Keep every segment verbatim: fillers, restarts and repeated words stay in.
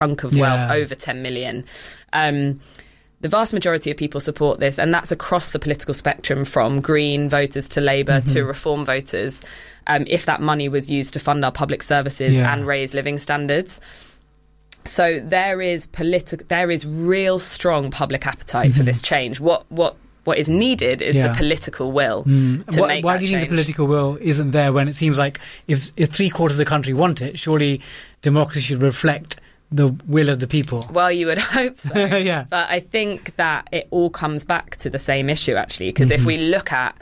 chunk of yeah. wealth, over ten million. Um, the vast majority of people support this, and that's across the political spectrum, from Green voters to Labour mm-hmm. to Reform voters, um, if that money was used to fund our public services yeah. and raise living standards. So there is politi- there is real strong public appetite mm-hmm. for this change. What what what is needed is yeah. the political will mm. to why, make why that do you change. think the political will isn't there when it seems like if, if three quarters of the country want it, surely democracy should reflect the will of the people? Well, you would hope so. yeah. But I think that it all comes back to the same issue, actually, because mm-hmm. if we look at,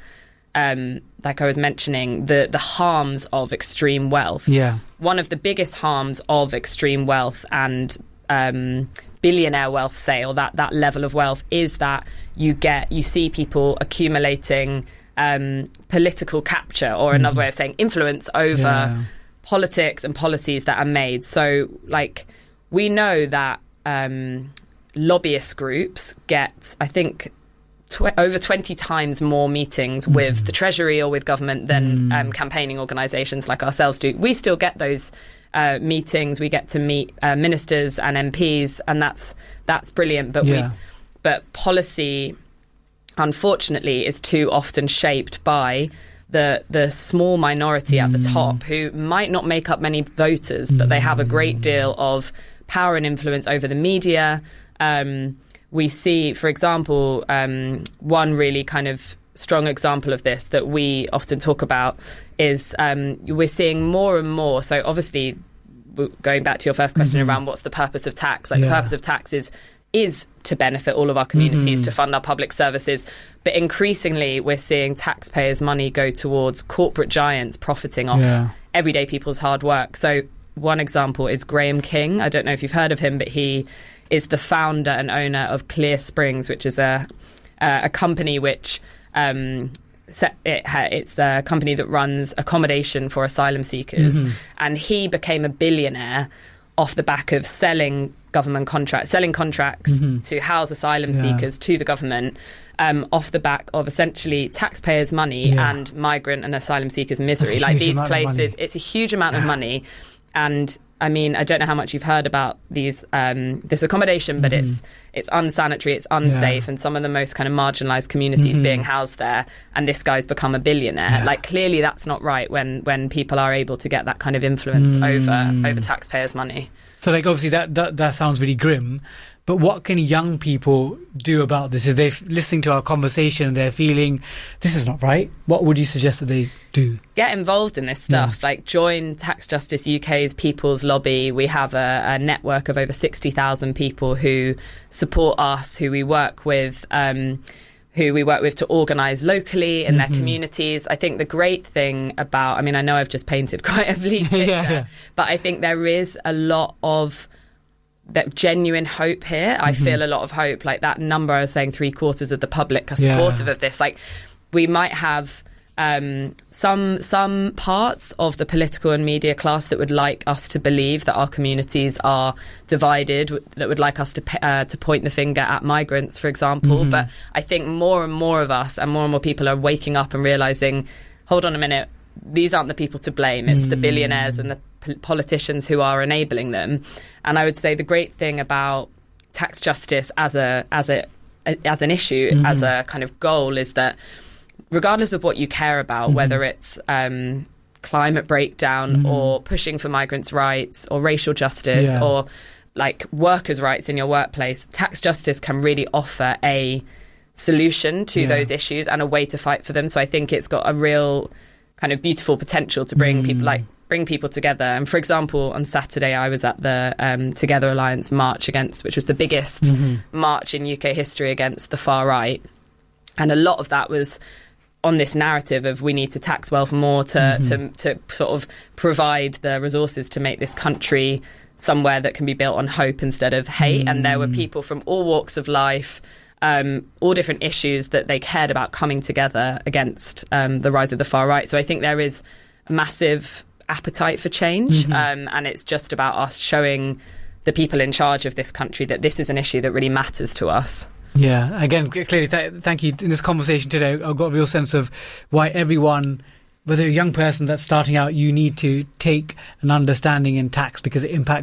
um, like I was mentioning, the, the harms of extreme wealth, yeah. one of the biggest harms of extreme wealth and um, billionaire wealth, say, or that, that level of wealth, is that you get you see people accumulating um, political capture, or another mm-hmm. way of saying influence over yeah. politics and policies that are made. So, like, we know that um, lobbyist groups get, I think, tw- over twenty times more meetings mm. with the Treasury or with government than mm. um, campaigning organisations like ourselves do. We still get those uh, meetings. We get to meet uh, ministers and M Ps, and that's that's brilliant. But yeah. we, but policy, unfortunately, is too often shaped by the the small minority mm. at the top, who might not make up many voters, but mm. they have a great deal of power and influence over the media. Um, we see, for example, um, one really kind of strong example of this that we often talk about is um, we're seeing more and more. So obviously, going back to your first question mm-hmm. around what's the purpose of tax, like yeah. the purpose of tax is is to benefit all of our communities, mm-hmm. to fund our public services. But increasingly, we're seeing taxpayers' money go towards corporate giants profiting off yeah. everyday people's hard work. So one example is Graham King. I don't know if you've heard of him, but he is the founder and owner of Clear Springs, which is a uh, a company which um, set, it ha- it's a company that runs accommodation for asylum seekers. Mm-hmm. And he became a billionaire off the back of selling government contracts, selling contracts mm-hmm. to house asylum yeah. seekers to the government, um, off the back of essentially taxpayers' money yeah. and migrant and asylum seekers' misery. Like these places, it's a huge amount yeah. of money. And I mean, I don't know how much you've heard about these um, this accommodation, but mm-hmm. it's it's unsanitary, it's unsafe, yeah. and some of the most kind of marginalised communities mm-hmm. being housed there. And this guy's become a billionaire. Yeah. Like, clearly, that's not right when when people are able to get that kind of influence mm. over over taxpayers' money. So, like, obviously, that, that that sounds really grim. But what can young people do about this? Is they listening to our conversation and they're feeling this is not right? What would you suggest that they do? Get involved in this stuff. Yeah. Like, join Tax Justice U K's People's Lobby. We have a, a network of over sixty thousand people who support us, who we work with, um, who we work with to organise locally in mm-hmm. their communities. I think the great thing about, I mean, I know I've just painted quite a bleak picture, yeah, yeah. but I think there is a lot of that genuine hope here. I mm-hmm. feel a lot of hope. Like that number I was saying, three quarters of the public are supportive yeah. of this. Like, we might have um, some some parts of the political and media class that would like us to believe that our communities are divided, that would like us to uh, to point the finger at migrants, for example. Mm-hmm. But I think more and more of us and more and more people are waking up and realising, hold on a minute, these aren't the people to blame. It's mm. the billionaires and the p- politicians who are enabling them. And I would say the great thing about tax justice as a as a, a as an issue, mm. as a kind of goal, is that regardless of what you care about, mm. whether it's um, climate breakdown mm. or pushing for migrants' rights or racial justice yeah. or like workers' rights in your workplace, tax justice can really offer a solution to yeah. those issues and a way to fight for them. So I think it's got a real kind of beautiful potential to bring mm. people like bring people together. And for example, on Saturday I was at the um, Together Alliance march against, which was the biggest mm-hmm. march in U K history against the far right, and a lot of that was on this narrative of we need to tax wealth more to mm-hmm. to, to sort of provide the resources to make this country somewhere that can be built on hope instead of hate. Mm. And there were people from all walks of life, Um, all different issues that they cared about coming together against um, the rise of the far right. So I think there is a massive appetite for change, mm-hmm. um, and it's just about us showing the people in charge of this country that this is an issue that really matters to us. Yeah, again, clearly, th- thank you. In this conversation today, I've got a real sense of why everyone, whether you're a young person that's starting out, you need to take an understanding in tax because it impacts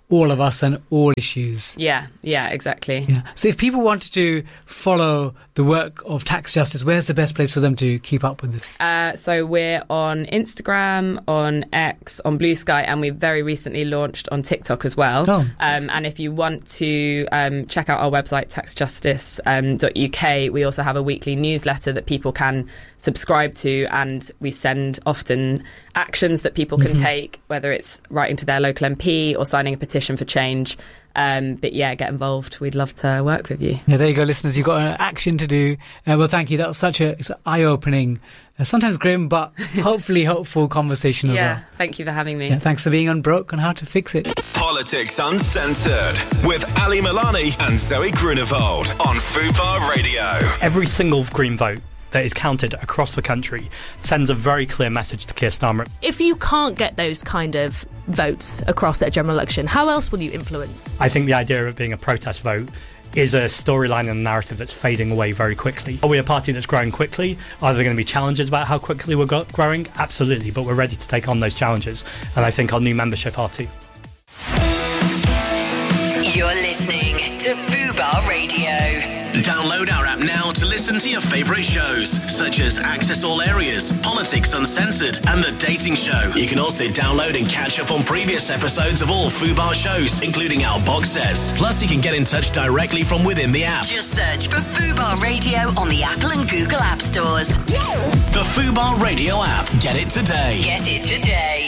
all of us and all issues. Yeah, yeah, exactly. Yeah. So if people wanted to follow the work of Tax Justice, where's the best place for them to keep up with this? Uh, so we're on Instagram, on X, on Blue Sky, and we've very recently launched on TikTok as well. Oh. Um, and if you want to um, check out our website, tax justice dot U K, we also have a weekly newsletter that people can subscribe to, and we send often actions that people can mm-hmm. take, whether it's writing to their local M P or signing a petition for change. Um, but yeah, get involved. We'd love to work with you. Yeah, there you go, listeners. You've got an action to do. Uh, well, thank you. That was such a it's an eye-opening, uh, sometimes grim, but hopefully hopeful conversation as yeah, well. Thank you for having me. Yeah, thanks for being on Broke on How to Fix It. Politics Uncensored with Ali Milani and Zoe Grunewald on Fubar Radio. Every single Green vote that is counted across the country sends a very clear message to Keir Starmer. If you can't get those kind of votes across at a general election, how else will you influence? I think the idea of it being a protest vote is a storyline and a narrative that's fading away very quickly. Are we a party that's growing quickly? Are there going to be challenges about how quickly we're go- growing? Absolutely, but we're ready to take on those challenges, and I think our new membership are too. You're listening to Fubar Radio. Download our app now to listen to your favourite shows, such as Access All Areas, Politics Uncensored, and The Dating Show. You can also download and catch up on previous episodes of all Fubar shows, including our box sets. Plus, you can get in touch directly from within the app. Just search for Fubar Radio on the Apple and Google App Stores. The Fubar Radio app. Get it today. Get it today.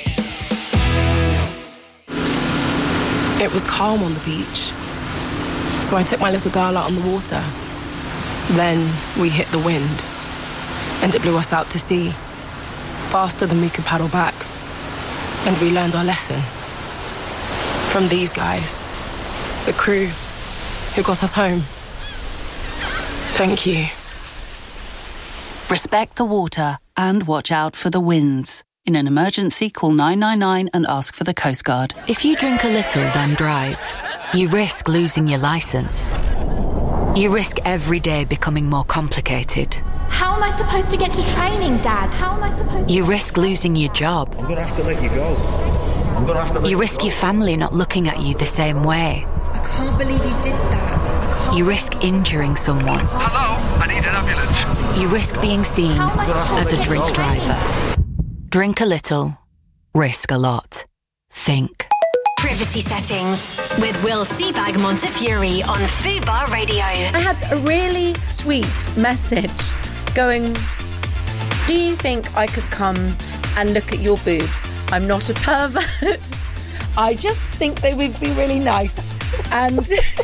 It was calm on the beach, so I took my little girl out on the water. Then we hit the wind, and it blew us out to sea, faster than we could paddle back. And we learned our lesson from these guys, the crew who got us home. Thank you. Respect the water and watch out for the winds. In an emergency, call nine nine nine and ask for the Coast Guard. If you drink a little, then drive, you risk losing your licence. You risk every day becoming more complicated. How am I supposed to get to training, Dad? How am I supposed to... You risk losing your job. I'm going to have to let you go. I'm going to have to let you you risk go. your family not looking at you the same way. I can't believe you did that. You risk injuring someone. Hello, I need an ambulance. You risk being seen as a drink driver. Drink a little, risk a lot. Think. Privacy settings with Will Seabag Montefiore on Fubar Radio. I had a really sweet message going, do you think I could come and look at your boobs? I'm not a pervert. I just think they would be really nice. And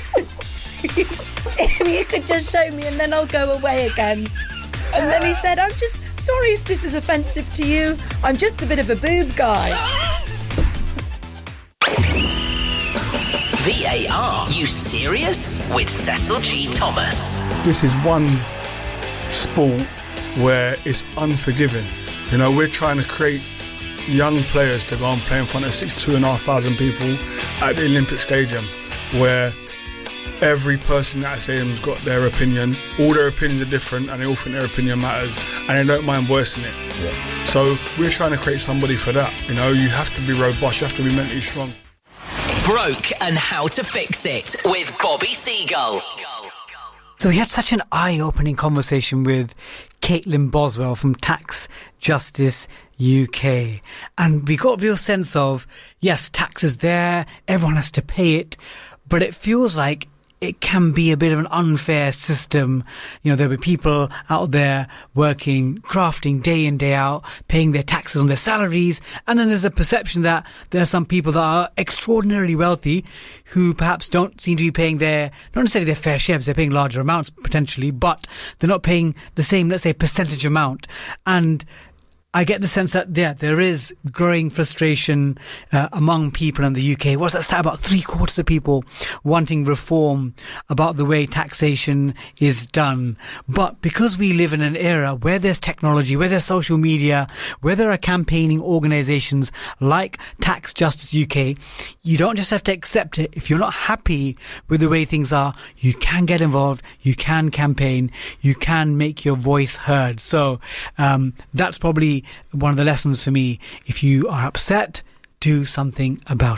if you could just show me and then I'll go away again. And then he said, I'm just sorry if this is offensive to you. I'm just a bit of a boob guy. V A R, you serious? With Cecil G. Thomas. This is one sport where it's unforgiving. You know, we're trying to create young players to go and play in front of sixty-two and a half thousand people at the Olympic Stadium, where every person at that stadium's got their opinion. All their opinions are different and they all think their opinion matters and they don't mind voicing it. Yeah. So we're trying to create somebody for that. You know, you have to be robust, you have to be mentally strong. Broke and How to Fix It with Bobby Seagull. So we had such an eye-opening conversation with Caitlin Boswell from Tax Justice U K. And we got a real sense of, yes, tax is there, everyone has to pay it, but it feels like it can be a bit of an unfair system. You know, there'll be people out there working, crafting day in, day out, paying their taxes on their salaries. And then there's a perception that there are some people that are extraordinarily wealthy who perhaps don't seem to be paying their, not necessarily their fair share, because they're paying larger amounts potentially, but they're not paying the same, let's say, percentage amount. And I get the sense that, yeah, there is growing frustration uh, among people in the U K. What's that stat? About three quarters of people wanting reform about the way taxation is done. But because we live in an era where there's technology, where there's social media, where there are campaigning organisations like Tax Justice U K, you don't just have to accept it. If you're not happy with the way things are, you can get involved, you can campaign, you can make your voice heard. So um, that's probably one of the lessons for me. If you are upset, do something about it.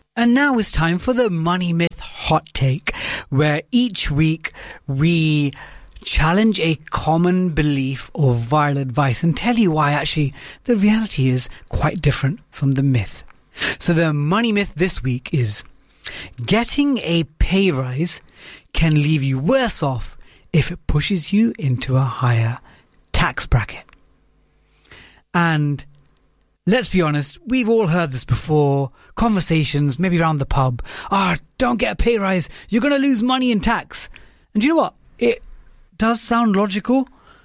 And now it's time for the Money Myth Hot Take, where each week we challenge a common belief or viral advice and tell you why actually the reality is quite different from the myth. So the money myth this week is getting a pay rise can leave you worse off if it pushes you into a higher tax bracket. And let's be honest, we've all heard this before. Conversations, maybe around the pub. Ah, oh, don't get a pay rise. You're going to lose money in tax. And you know what? It does sound logical,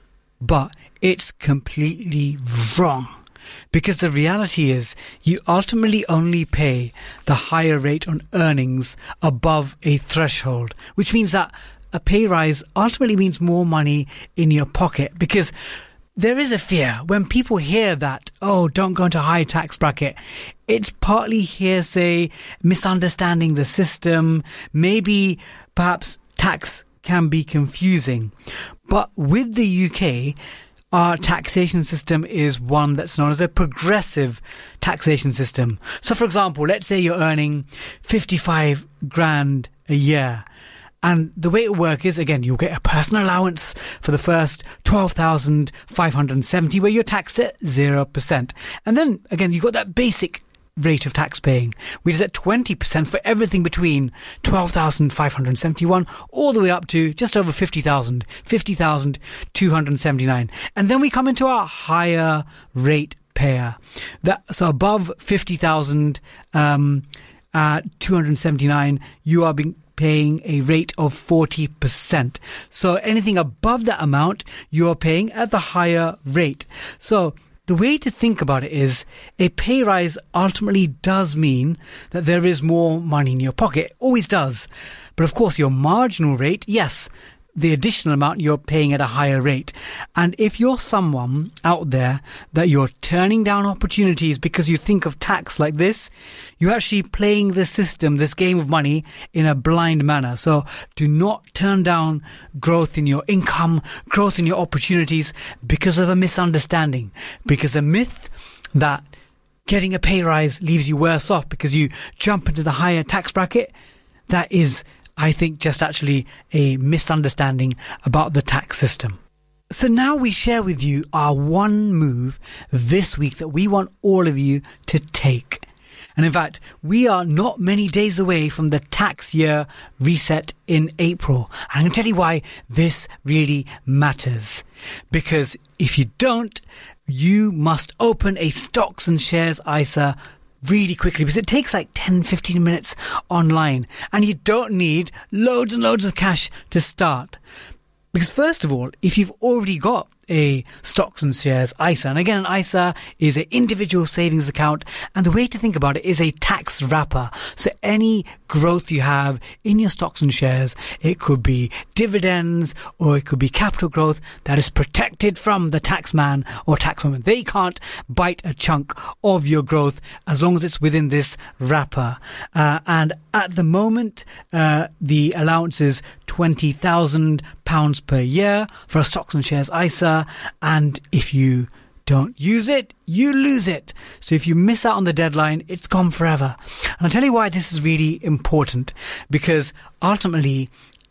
but it's completely wrong. Because the reality is, you ultimately only pay the higher rate on earnings above a threshold, which means that a pay rise ultimately means more money in your pocket. Because there is a fear when people hear that, oh, don't go into a high tax bracket. It's partly hearsay, misunderstanding the system. Maybe perhaps tax can be confusing. But with the U K, our taxation system is one that's known as a progressive taxation system. So, for example, let's say you're earning fifty-five grand a year. And the way it works is, again, you'll get a personal allowance for the first twelve thousand five hundred seventy where you're taxed at zero percent. And then, again, you've got that basic rate of tax paying, which is at twenty percent for everything between twelve thousand five hundred seventy-one all the way up to just over fifty thousand, fifty thousand two hundred seventy-nine. And then we come into our higher rate payer. That, so above fifty thousand um, uh, two hundred seventy-nine, you are being paying a rate of forty percent. So anything above that amount, you're paying at the higher rate. So the way to think about it is a pay rise ultimately does mean that there is more money in your pocket. It always does. But of course, your marginal rate, yes, the additional amount you're paying at a higher rate. And if you're someone out there that you're turning down opportunities because you think of tax like this, you're actually playing the system, this game of money, in a blind manner. So do not turn down growth in your income, growth in your opportunities because of a misunderstanding. Because the myth that getting a pay rise leaves you worse off because you jump into the higher tax bracket, that is, I think, just actually a misunderstanding about the tax system. So now we share with you our one move this week that we want all of you to take. And in fact, we are not many days away from the tax year reset in April. And I'm going to tell you why this really matters. Because if you don't, you must open a stocks and shares I S A really quickly, because it takes like ten, fifteen minutes online, and you don't need loads and loads of cash to start. Because first of all, if you've already got a stocks and shares I S A, and again, an I S A is an individual savings account, and the way to think about it is a tax wrapper. So any growth you have in your stocks and shares, it could be dividends or it could be capital growth, that is protected from the tax man or tax woman. They can't bite a chunk of your growth as long as it's within this wrapper. Uh, and at the moment, uh, the allowance is twenty thousand pounds per year for a stocks and shares I S A. And if you don't use it, you lose it. So if you miss out on the deadline, it's gone forever. And I'll tell you why this is really important. Because ultimately,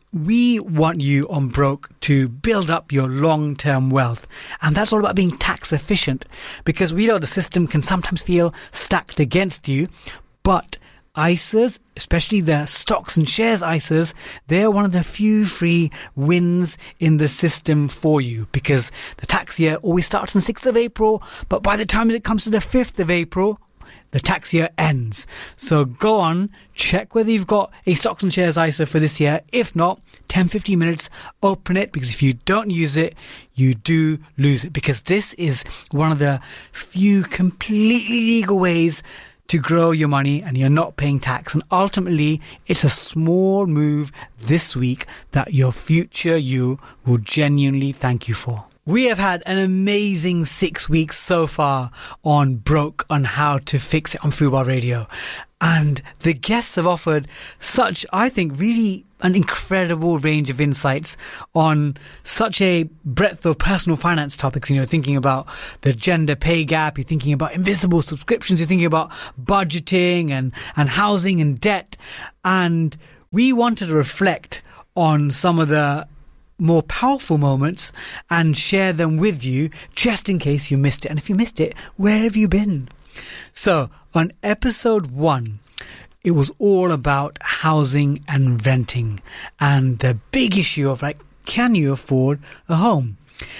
we want you on Broke to build up your long-term wealth. And that's all about being tax efficient. Because we know the system can sometimes feel stacked against you. But I S As, especially the stocks and shares I S As, they're one of the few free wins in the system for you, because the tax year always starts on sixth of April, but by the time it comes to the fifth of April, the tax year ends. So go on, check whether you've got a stocks and shares I S A for this year. If not, ten, fifteen minutes, open it, because if you don't use it, you do lose it, because this is one of the few completely legal ways to grow your money and you're not paying tax. And ultimately, it's a small move this week that your future you will genuinely thank you for. We have had an amazing six weeks so far on Broke on How to Fix It on Fubar Radio. And the guests have offered such, I think, really an incredible range of insights on such a breadth of personal finance topics. You know, thinking about the gender pay gap, you're thinking about invisible subscriptions, you're thinking about budgeting and, and housing and debt. And we wanted to reflect on some of the more powerful moments and share them with you just in case you missed it. And if you missed it, where have you been? So on episode one, it was all about housing and renting and the big issue of, like, can you afford a home?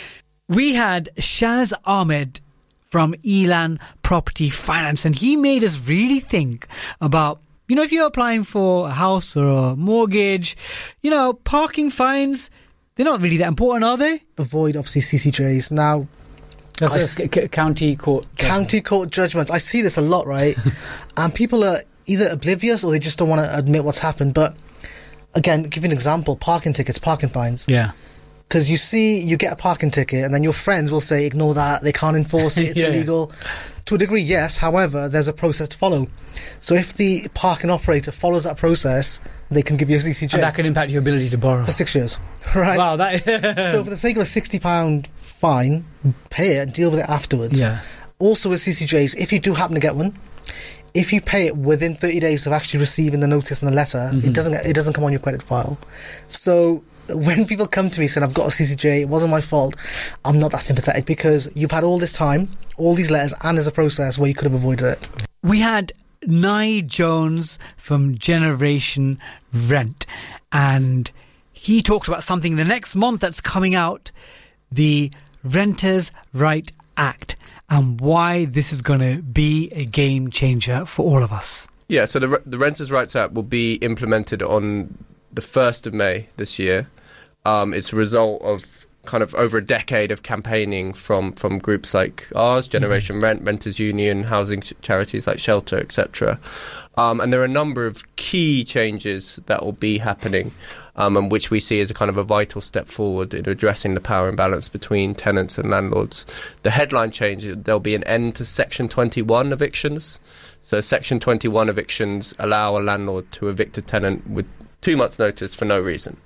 We had Shaz Ahmed from Elan Property Finance, and he made us really think about, you know, if you're applying for a house or a mortgage, you know, parking fines, they're not really that important, are they? Avoid, obviously, C C Js. Now, That's a c- county court judgment. County court judgments. I see this a lot, right? And people are either oblivious or they just don't want to admit what's happened. But again, give you an example, parking tickets, parking fines. Yeah. Because you see, you get a parking ticket and then your friends will say, ignore that, they can't enforce it, it's yeah. illegal. To a degree, yes. However, there's a process to follow. So if the parking operator follows that process, they can give you a C C J. And that can impact your ability to borrow. For six years. Right? Wow. That So for the sake of a sixty pounds fine, pay it and deal with it afterwards. Yeah. Also with C C Js, if you do happen to get one, if you pay it within thirty days of actually receiving the notice and the letter, mm-hmm. it doesn't it doesn't come on your credit file. So when people come to me saying, I've got a C C J, it wasn't my fault, I'm not that sympathetic, because you've had all this time, all these letters, and there's a process where you could have avoided it. We had Nye Jones from Generation Rent, and he talked about something the next month that's coming out, the Renters' Right Act, and why this is going to be a game changer for all of us. Yeah, so the, the Renters' Rights Act will be implemented on the first of May this year. Um, it's a result of kind of over a decade of campaigning from, from groups like ours, Generation mm-hmm. Rent, Renters Union, housing ch- charities like Shelter, et cetera. Um, and there are a number of key changes that will be happening, um, and which we see as a kind of a vital step forward in addressing the power imbalance between tenants and landlords. The headline change, there'll be an end to Section twenty-one evictions. So Section twenty-one evictions allow a landlord to evict a tenant with two months' notice for no reason.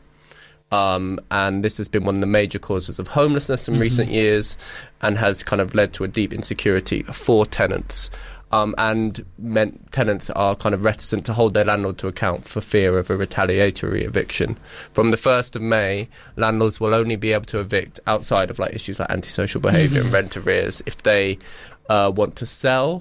Um, and this has been one of the major causes of homelessness in mm-hmm. recent years, and has kind of led to a deep insecurity for tenants. Um, and meant tenants are kind of reticent to hold their landlord to account for fear of a retaliatory eviction. From the first of May, landlords will only be able to evict outside of like issues like antisocial behaviour mm-hmm. and rent arrears if they uh, want to sell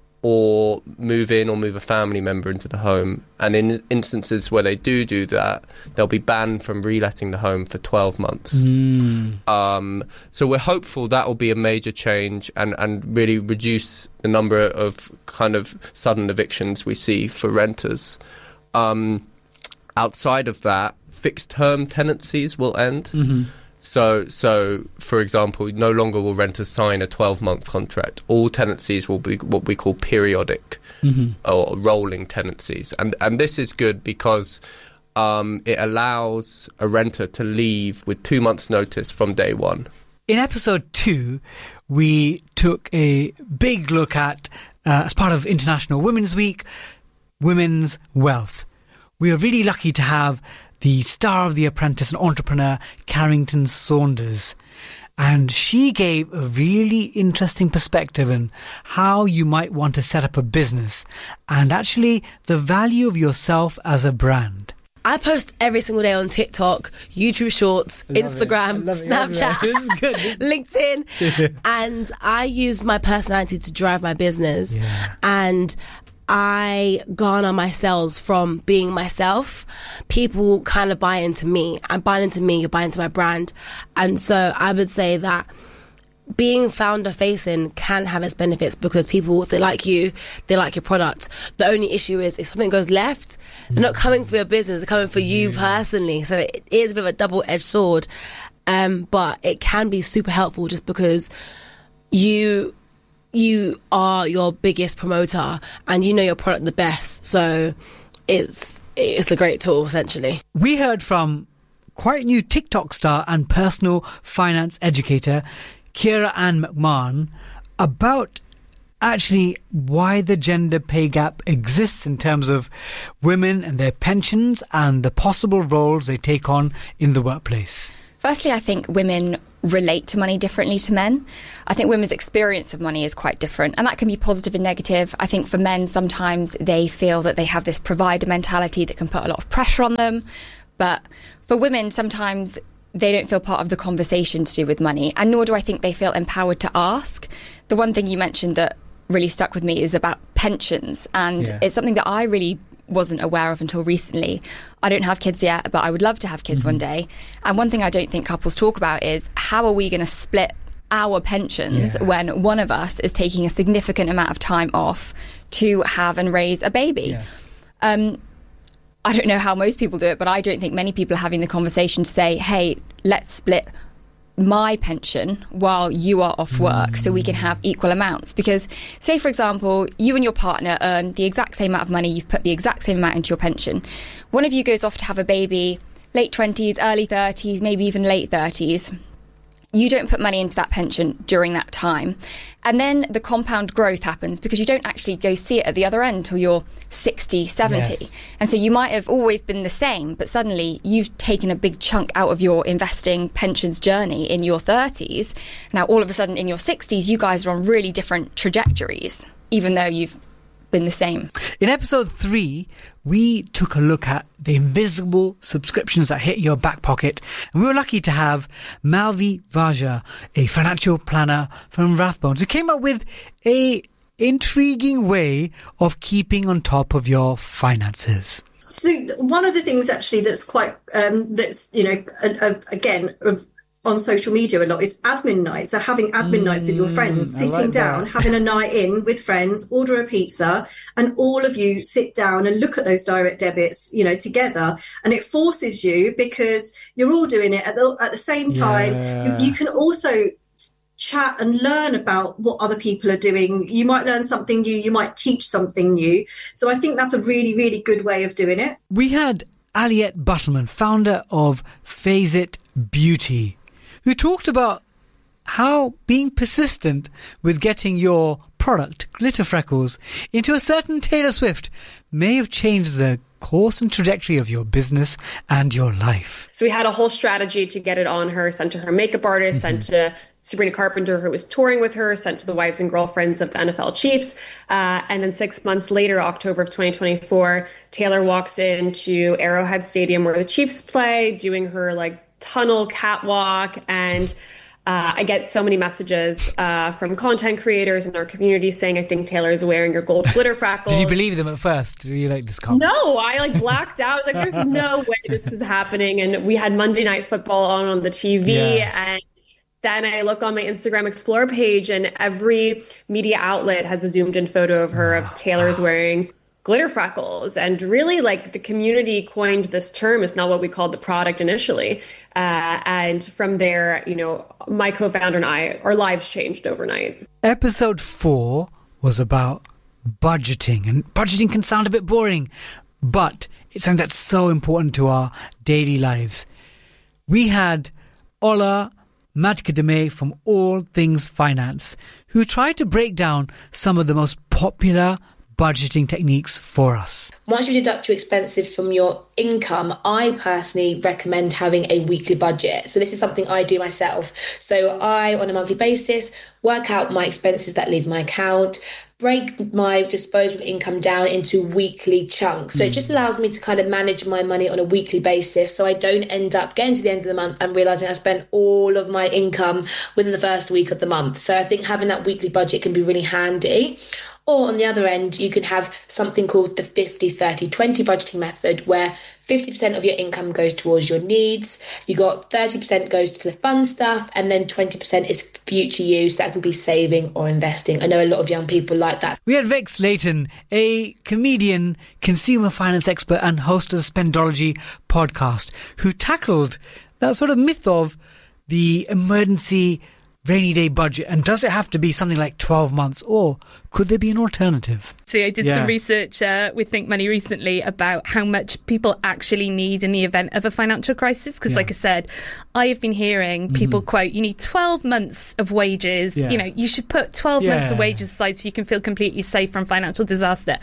or move in or move a family member into the home. And in instances where they do do that, they'll be banned from reletting the home for twelve months. Mm. Um, so we're hopeful that will be a major change and, and really reduce the number of kind of sudden evictions we see for renters. Um, outside of that, fixed-term tenancies will end. Mm-hmm. So, so for example, no longer will renters sign a twelve-month contract. All tenancies will be what we call periodic mm-hmm. or rolling tenancies. And and this is good because um, it allows a renter to leave with two months' notice from day one. In episode two, we took a big look at, uh, as part of International Women's Week, women's wealth. We are really lucky to have the star of The Apprentice and entrepreneur, Carrington Saunders. And she gave a really interesting perspective on how you might want to set up a business and actually the value of yourself as a brand. I post every single day on TikTok, YouTube Shorts, love Instagram, Snapchat, LinkedIn, and I use my personality to drive my business. Yeah. And I garner my sales from being myself. People kind of buy into me. I'm buying into me, you're buying into my brand. And so I would say that being founder facing can have its benefits because people, if they like you, they like your product. The only issue is if something goes left, they're not coming for your business, they're coming for you personally. So it is a bit of a double-edged sword. Um, but it can be super helpful just because you... you are your biggest promoter and you know your product the best. So it's it's a great tool, essentially. We heard from quite new TikTok star and personal finance educator, Kira Ann McMahon, about actually why the gender pay gap exists in terms of women and their pensions and the possible roles they take on in the workplace. Firstly, I think women relate to money differently to men. I think women's experience of money is quite different, and that can be positive and negative. I think for men, sometimes they feel that they have this provider mentality that can put a lot of pressure on them. But for women, sometimes they don't feel part of the conversation to do with money, and nor do I think they feel empowered to ask. The one thing you mentioned that really stuck with me is about pensions, and yeah. it's something that I really wasn't aware of until recently. I don't have kids yet, but I would love to have kids mm-hmm. one day. And one thing I don't think couples talk about is how are we going to split our pensions yeah. when one of us is taking a significant amount of time off to have and raise a baby. Yes. Um, I don't know how most people do it, but I don't think many people are having the conversation to say, hey, let's split my pension while you are off work mm. so we can have equal amounts. Because say, for example, you and your partner earn the exact same amount of money, you've put the exact same amount into your pension. One of you goes off to have a baby, late twenties, early thirties, maybe even late thirties. You don't put money into that pension during that time. And then the compound growth happens because you don't actually go see it at the other end until you're sixty, seventy. Yes. And so you might have always been the same, but suddenly you've taken a big chunk out of your investing pensions journey in your thirties. Now, all of a sudden in your sixties, you guys are on really different trajectories, even though you've been the same. In episode three, we took a look at the invisible subscriptions that hit your back pocket, and we were lucky to have Malvi Vaja, a financial planner from Rathbones, who came up with a intriguing way of keeping on top of your finances. So one of the things actually that's quite um, that's you know uh, uh, again uh, on social media a lot is admin nights. So having admin mm, nights with your friends, sitting like down, that. having a night in with friends, order a pizza, and all of you sit down and look at those direct debits, you know, together. And it forces you, because you're all doing it at the, at the same time. Yeah. You, you can also chat and learn about what other people are doing. You might learn something new. You might teach something new. So I think that's a really, really good way of doing it. We had Aliette Buttleman, founder of Phase It Beauty, who talked about how being persistent with getting your product, Glitter Freckles, into a certain Taylor Swift may have changed the course and trajectory of your business and your life. So we had a whole strategy to get it on her, sent to her makeup artist, mm-hmm. sent to Sabrina Carpenter, who was touring with her, sent to the wives and girlfriends of the N F L Chiefs. Uh, and then six months later, October of twenty twenty-four, Taylor walks into Arrowhead Stadium where the Chiefs play, doing her like tunnel catwalk, and uh, I get so many messages uh, from content creators in our community saying, I think Taylor is wearing your gold glitter freckles. Did you believe them at first? Were you like, this can't No, I like blacked out. I was like, there's no way this is happening. And we had Monday Night Football on on the T V, yeah. and then I look on my Instagram Explore page, and every media outlet has a zoomed in photo of her of Taylor is wearing glitter freckles. And really, like, the community coined this term. It's not what we called the product initially. Uh, and from there, you know, my co-founder and I, our lives changed overnight. Episode four was about budgeting. And budgeting can sound a bit boring, but it's something that's so important to our daily lives. We had Ola Madkademe from All Things Finance, who tried to break down some of the most popular budgeting techniques for us. Once you deduct your expenses from your income, I personally recommend having a weekly budget. So this is something I do myself. So I, on a monthly basis, work out my expenses that leave my account, break my disposable income down into weekly chunks. So mm. it just allows me to kind of manage my money on a weekly basis, so I don't end up getting to the end of the month and realising I spent all of my income within the first week of the month. So I think having that weekly budget can be really handy. Or on the other end, you can have something called the fifty thirty twenty budgeting method, where fifty percent of your income goes towards your needs, you got thirty percent goes to the fun stuff, and then twenty percent is future use. That can be saving or investing. I know a lot of young people like that. We had Vic Slayton, a comedian, consumer finance expert and host of the Spendology podcast, who tackled that sort of myth of the emergency rainy day budget? And does it have to be something like twelve months, or could there be an alternative? So I did Yeah. some research uh, with Think Money recently about how much people actually need in the event of a financial crisis. Because Yeah. like I said, I have been hearing people Mhm. quote, you need twelve months of wages. Yeah. You know, you should put twelve months of Yeah. wages aside so you can feel completely safe from financial disaster.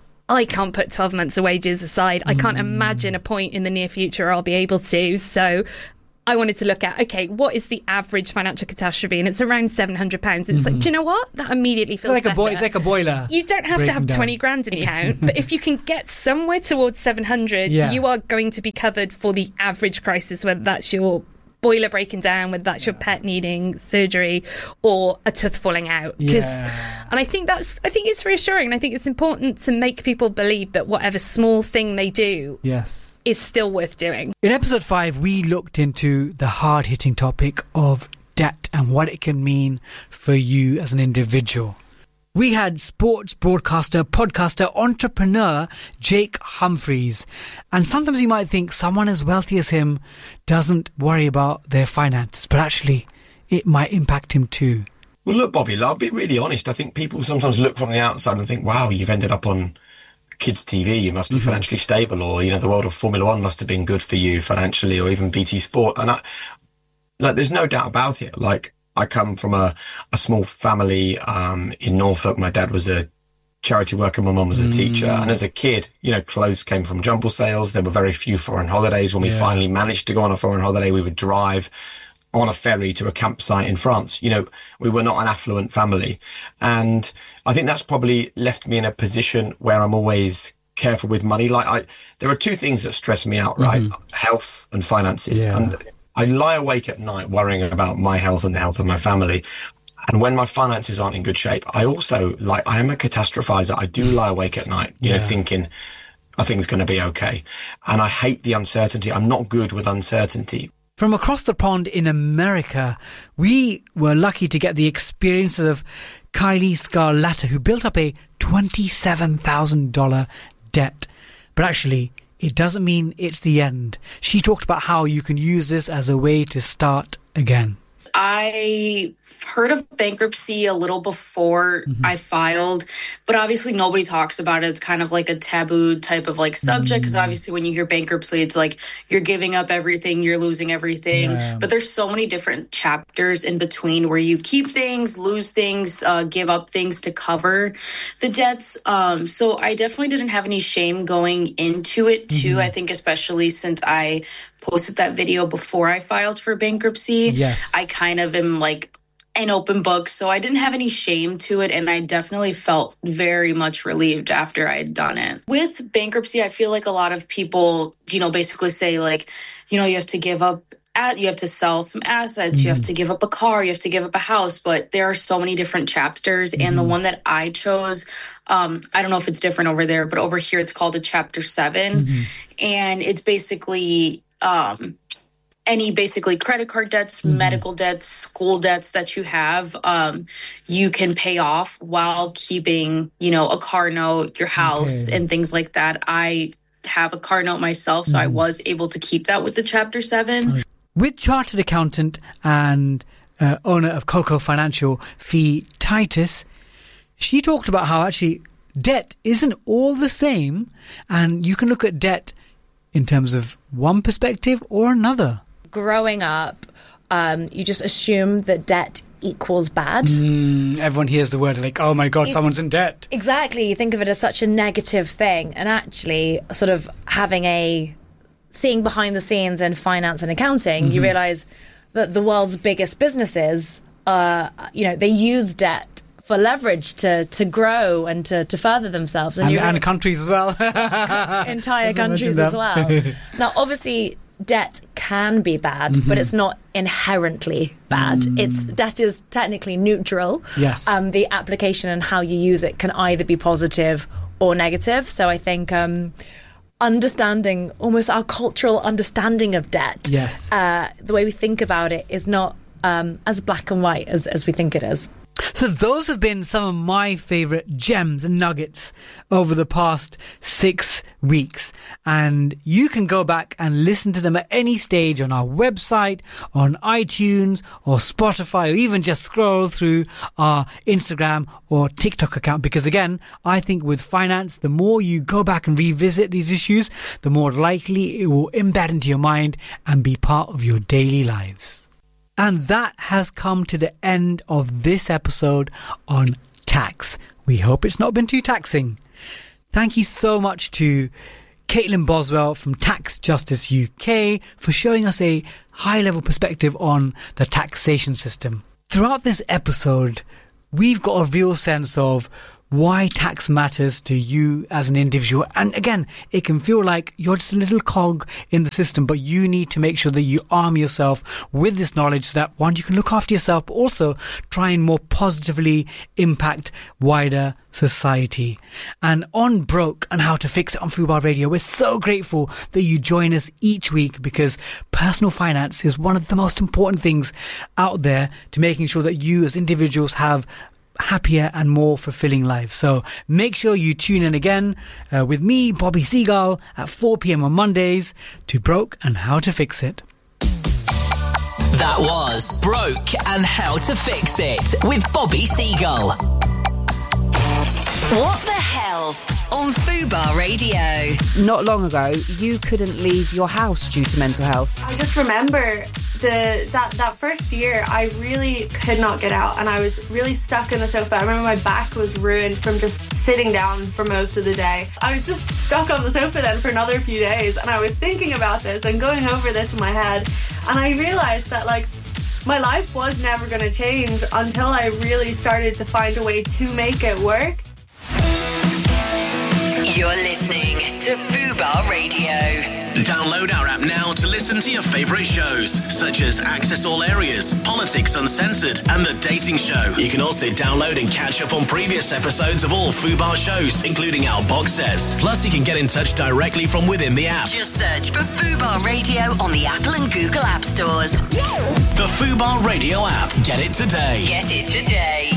I can't put twelve months of wages aside. I can't imagine a point in the near future I'll be able to. So I wanted to look at, okay, what is the average financial catastrophe? And it's around seven hundred pounds. It's like, Mhm. do you know what? That immediately feels It's like a better. boi- it's like a boiler You don't have to breaking have down. twenty grand in the account, but if you can get somewhere towards seven hundred, Yeah. you are going to be covered for the average crisis, whether that's your boiler breaking down, whether that's your pet needing surgery or a tooth falling out. 'Cause- Yeah. And I think that's, I think it's reassuring. And I think it's important to make people believe that whatever small thing they do Yes. is still worth doing. In episode five, we looked into the hard-hitting topic of debt and what it can mean for you as an individual. We had sports broadcaster, podcaster, entrepreneur Jake Humphreys. And sometimes you might think someone as wealthy as him doesn't worry about their finances, but actually it might impact him too. Well, look, Bobby, I'll be really honest. I think people sometimes look from the outside and think, wow, you've ended up on kids' T V, you must be Mhm. financially stable, or, you know, the world of Formula One must have been good for you financially, or even B T Sport. And I, like, there's no doubt about it. Like, I come from a, a small family um, in Norfolk. My dad was a charity worker, my mum was a teacher. And as a kid, you know, clothes came from jumble sales. There were very few foreign holidays. When we Yeah. finally managed to go on a foreign holiday, we would drive on a ferry to a campsite in France. You know, we were not an affluent family. And I think that's probably left me in a position where I'm always careful with money. Like, I, there are two things that stress me out, right? Mhm. Health and finances. Yeah. And I lie awake at night worrying about my health and the health of my family. And when my finances aren't in good shape, I also, like, I am a catastrophizer. I do lie awake at night, you know, Yeah. thinking, I think it's going to be okay. And I hate the uncertainty. I'm not good with uncertainty. From across the pond in America, we were lucky to get the experiences of Kylie Scarletta, who built up a twenty-seven thousand dollars debt. But actually, it doesn't mean it's the end. She talked about how you can use this as a way to start again. I heard of bankruptcy a little before Mm-hmm. I filed, but obviously nobody talks about it. It's kind of like a taboo type of like subject because Mm. obviously when you hear bankruptcy, it's like you're giving up everything, you're losing everything. Yeah. But there's so many different chapters in between where you keep things, lose things, uh, give up things to cover the debts. Um, so I definitely didn't have any shame going into it too. Mhm. I think especially since I posted that video before I filed for bankruptcy. Yes. I kind of am like an open book, so I didn't have any shame to it, and I definitely felt very much relieved after I had done it. With bankruptcy, I feel like a lot of people, you know, basically say like, you know, you have to give up at, you have to sell some assets, you have to give up a car, you have to give up a house, but there are so many different chapters, and the one that I chose, um, I don't know if it's different over there, but over here it's called a chapter seven, and it's basically um, any basically credit card debts, medical debts, school debts that you have, um, you can pay off while keeping, you know, a car note, your house, Okay. and things like that. I have a car note myself, so I was able to keep that with the chapter seven. With chartered accountant and uh, owner of Coco Financial, Fee Titus, she talked about how actually debt isn't all the same, and you can look at debt in terms of one perspective or another. Growing up, um, you just assume that debt equals bad. Mm, everyone hears the word like, oh my God, If- someone's in debt. Exactly. You think of it as such a negative thing. And actually, sort of having a seeing behind the scenes in finance and accounting, you Mhm. realize that the world's biggest businesses, uh, you know, they use debt for leverage to, to grow and to, to further themselves. And, you and countries as well. entire Doesn't countries mention as well. them. Now, obviously, debt can be bad, Mhm. but it's not inherently bad. Mm. It's debt is technically neutral. Yes. Um, the application and how you use it can either be positive or negative. So I think um, understanding almost our cultural understanding of debt, Yes. uh, the way we think about it is not um, as black and white as, as we think it is. So those have been some of my favourite gems and nuggets over the past six weeks. And you can go back and listen to them at any stage on our website, on iTunes or Spotify, or even just scroll through our Instagram or TikTok account. Because again, I think with finance, the more you go back and revisit these issues, the more likely it will embed into your mind and be part of your daily lives. And that has come to the end of this episode on tax. We hope it's not been too taxing. Thank you so much to Caitlin Boswell from Tax Justice U K for showing us a high-level perspective on the taxation system. Throughout this episode, we've got a real sense of why tax matters to you as an individual. And again, it can feel like you're just a little cog in the system, but you need to make sure that you arm yourself with this knowledge so that, one, you can look after yourself, but also try and more positively impact wider society. And on Broke and How to Fix It on Fubar Radio, we're so grateful that you join us each week, because personal finance is one of the most important things out there to making sure that you as individuals have happier and more fulfilling lives. So make sure you tune in again uh, with me, Bobby Seagull, at four p.m. on Mondays to Broke and How to Fix It. That was Broke and How to Fix It with Bobby Seagull. What the hell on Fubar Radio? Not long ago, you couldn't leave your house due to mental health. I just remember the that, that first year, I really could not get out, and I was really stuck in the sofa. I remember my back was ruined from just sitting down for most of the day. I was just stuck on the sofa then for another few days, and I was thinking about this and going over this in my head, and I realised that, like, my life was never going to change until I really started to find a way to make it work. You're listening to Fubar Radio. Download our app now to listen to your favourite shows, such as Access All Areas, Politics Uncensored, and The Dating Show. You can also download and catch up on previous episodes of all Fubar shows, including our box sets. Plus, you can get in touch directly from within the app. Just search for Fubar Radio on the Apple and Google App Stores. The Fubar Radio app. Get it today. Get it today.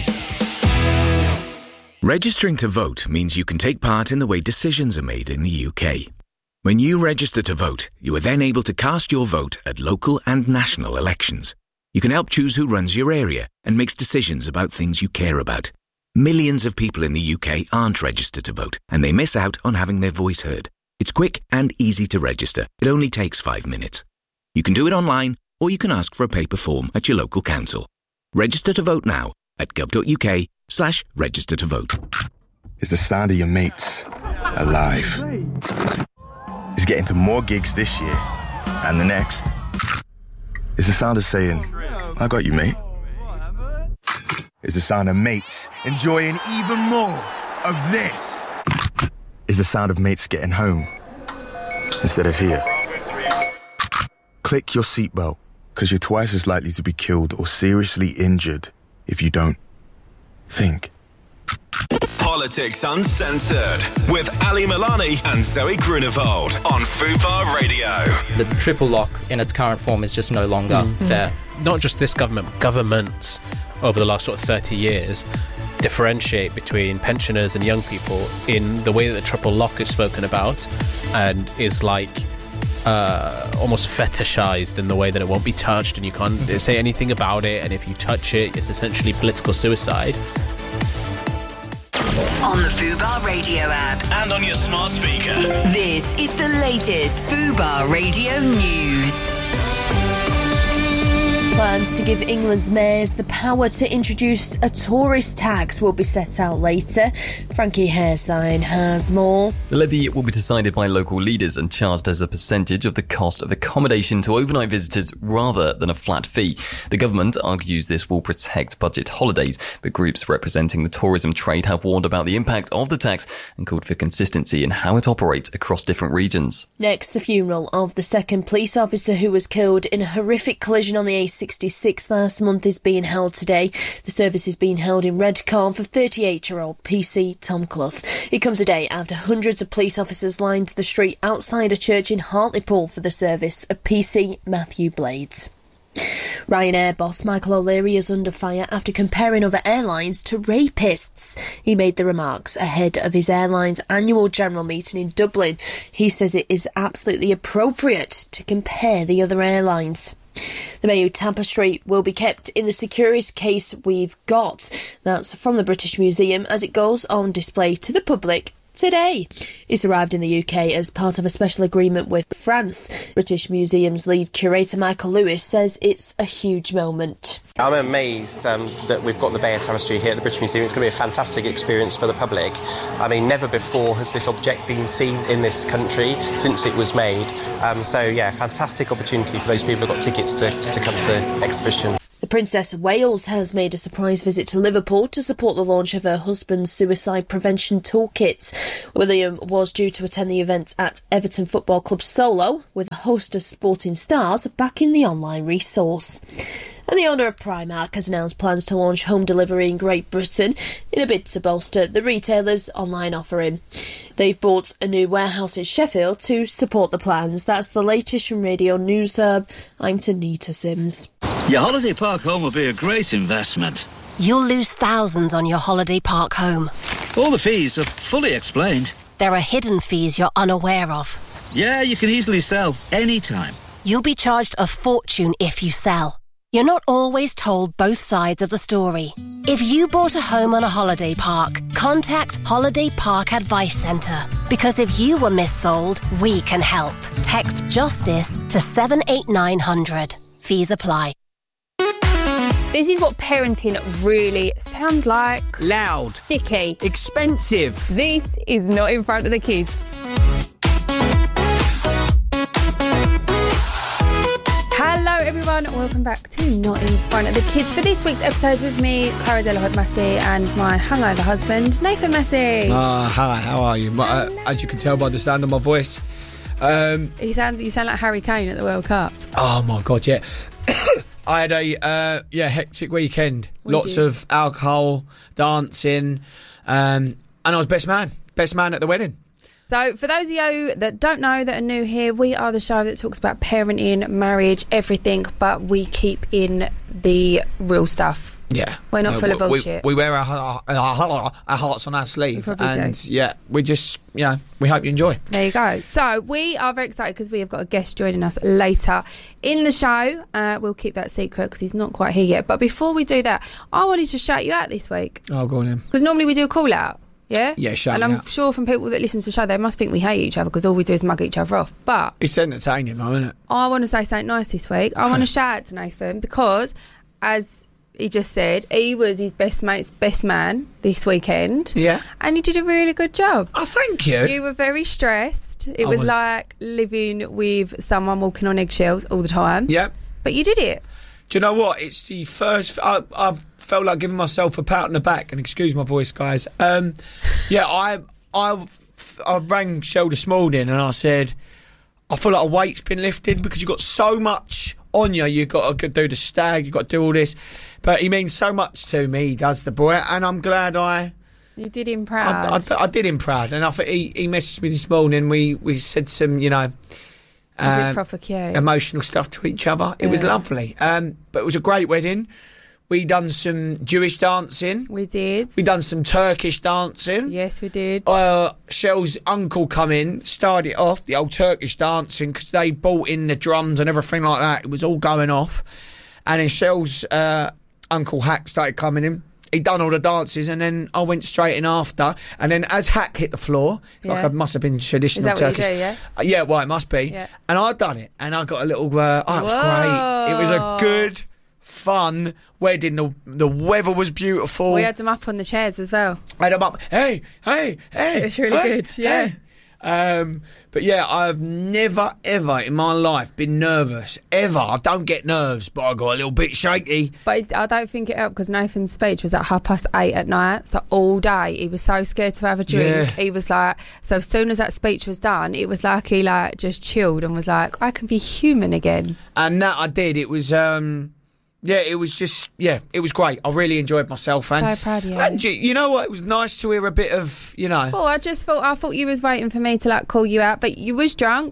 Registering to vote means you can take part in the way decisions are made in the U K. When you register to vote, you are then able to cast your vote at local and national elections. You can help choose who runs your area and makes decisions about things you care about. Millions of people in the U K aren't registered to vote, and they miss out on having their voice heard. It's quick and easy to register. It only takes five minutes. You can do it online, or you can ask for a paper form at your local council. Register to vote now at gov.uk slash register to vote. It's the sound of your mates alive. It's getting to more gigs this year and the next. It's the sound of saying, I got you, mate. It's the sound of mates enjoying even more of this. It's the sound of mates getting home instead of here. Click your seatbelt, because you're twice as likely to be killed or seriously injured if you don't. Think. Politics Uncensored with Ali Milani and Zoe Grunewald on Fubar Radio. The triple lock in its current form is just no longer mm. fair. Not just this government, governments over the last sort of thirty years differentiate between pensioners and young people in the way that the triple lock is spoken about, and is like uh, almost fetishized in the way that it won't be touched and you can't mm-hmm. say anything about it, and if you touch it, it's essentially political suicide. On the Fubar Radio app. And on your smart speaker. This is the latest Fubar Radio news. Plans to give England's mayors the power to introduce a tourist tax will be set out later. Frankie Hairsign has more. The levy will be decided by local leaders and charged as a percentage of the cost of accommodation to overnight visitors rather than a flat fee. The government argues this will protect budget holidays, but groups representing the tourism trade have warned about the impact of the tax and called for consistency in how it operates across different regions. Next, the funeral of the second police officer who was killed in a horrific collision on the A sixty-six last month is being held today. The service is being held in Redcar for thirty-eight-year-old P C Tom Clough. It comes a day after hundreds of police officers lined the street outside a church in Hartlepool for the service of P C Matthew Blades. Ryanair boss Michael O'Leary is under fire after comparing other airlines to rapists. He made the remarks ahead of his airline's annual general meeting in Dublin. He says it is absolutely appropriate to compare the other airlines. The Mayo tapestry will be kept in the securest case we've got. That's from the British Museum as it goes on display to the public today. It's arrived in the U K as part of a special agreement with France. British Museum's lead curator Michael Lewis says it's a huge moment. I'm amazed um, that we've got the Mayo tapestry here at the British Museum. It's going to be a fantastic experience for the public. I mean, never before has this object been seen in this country since it was made. Um, so, yeah, fantastic opportunity for those people who've got tickets to, to come to the exhibition. The Princess of Wales has made a surprise visit to Liverpool to support the launch of her husband's suicide prevention toolkit. William was due to attend the event at Everton Football Club Solo with a host of sporting stars backing the online resource. And the owner of Primark has announced plans to launch home delivery in Great Britain in a bid to bolster the retailer's online offering. They've bought a new warehouse in Sheffield to support the plans. That's the latest from Radio News Hub. I'm Tanita Sims. Your holiday park home will be a great investment. You'll lose thousands on your holiday park home. All the fees are fully explained. There are hidden fees you're unaware of. Yeah, you can easily sell anytime. You'll be charged a fortune if you sell. You're not always told both sides of the story. If you bought a home on a holiday park, contact Holiday Park Advice Centre. Because if you were missold, we can help. Text JUSTICE to seven eight nine hundred. Fees apply. This is what parenting really sounds like. Loud. Sticky. Expensive. This is not in front of the kids. Hello everyone, welcome back to Not In Front of the Kids. For this week's episode with me, Caradella Hope Massey, and my hungover husband, Nathan Massey. Ah, uh, hi, how are you? Uh, as you can tell by the sound of my voice. Um, you sound you sound like Harry Kane at the World Cup. Oh my God, yeah. I had a uh, yeah hectic weekend. What Lots of alcohol, dancing, um, and I was best man. Best man at the wedding. So for those of you that don't know, that are new here, we are the show that talks about parenting, marriage, everything, but we keep in the real stuff. Yeah. We're not no, full we, of bullshit. We, we wear our, our, our, our hearts on our sleeve. We and do. yeah, we just, you know, we hope you enjoy. There you go. So we are very excited because we have got a guest joining us later in the show. Uh, we'll keep that secret because he's not quite here yet. But before we do that, I wanted to shout you out this week. Oh, go on then. Because normally we do a call out. Yeah? Yeah, shout And I'm out. sure from people that listen to the show, they must think we hate each other because all we do is mug each other off. But it's entertaining though, isn't it? I want to say something nice this week. I want to shout out to Nathan because, as he just said, he was his best mate's best man this weekend. Yeah. And he did a really good job. Oh, thank you. You were very stressed. It I was, was like living with someone walking on eggshells all the time. Yeah. But you did it. Do you know what? It's the first... I, I felt like giving myself a pat on the back, and excuse my voice, guys. Um, yeah, I, I, I rang Shell this morning and I said, I feel like a weight's been lifted because you've got so much on you. You've got to do the stag, you've got to do all this. But he means so much to me, he does, the boy, and I'm glad I... You did him proud. I, I, I did him proud, and I thought he, he messaged me this morning. We, we said some, you know... Was uh, it proper cute? Emotional stuff to each other. It yeah. was lovely. Um, but it was a great wedding. We done some Jewish dancing. We did. We done some Turkish dancing. Yes, we did. Uh, Shell's uncle come in, started off the old Turkish dancing because they brought in the drums and everything like that. It was all going off. And then Shell's uh, uncle Hack started coming in. He done all the dances, and then I went straight in after. And then as Hack hit the floor, yeah. like it must have been traditional Is that Turkish. What you do, yeah? Uh, yeah, well, it must be. Yeah. And I done it, and I got a little. Uh, oh, it was great. It was a good, fun wedding. The, the weather was beautiful. We had them up on the chairs as well. I had them up. Hey, hey, hey. It was really hey, good. Yeah. Hey. Um, but yeah, I've never ever in my life been nervous ever. I don't get nerves, but I got a little bit shaky. But I don't think it helped because Nathan's speech was at half past eight at night, so all day he was so scared to have a drink. Yeah. He was like, so as soon as that speech was done, it was like he like just chilled and was like, I can be human again. And that I did. It was um. Yeah, it was just, yeah, it was great. I really enjoyed myself. And, so proud of you. And you, you know what? It was nice to hear a bit of, you know. Well, I just thought, I thought you was waiting for me to like call you out, but you was drunk,